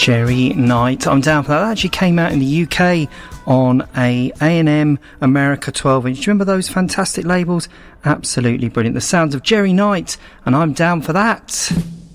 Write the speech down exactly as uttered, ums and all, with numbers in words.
Jerry Knight, I'm down for that. That actually came out in the U K on a A and M America twelve inch. Do you remember those fantastic labels? Absolutely brilliant. The sounds of Jerry Knight, and I'm down for that.